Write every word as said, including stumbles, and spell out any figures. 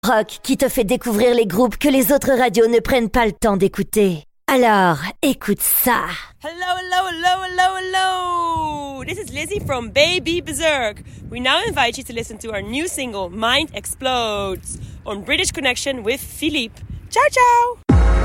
Rock qui te fait découvrir les groupes que les autres radios ne prennent pas le temps d'écouter. Alors, écoute ça. Hello, hello, hello, hello, hello! This is Lizzie from Baby Berserk. We now invite you to listen to our new single, Mind Explodes, on British Connection with Philippe. Ciao, ciao!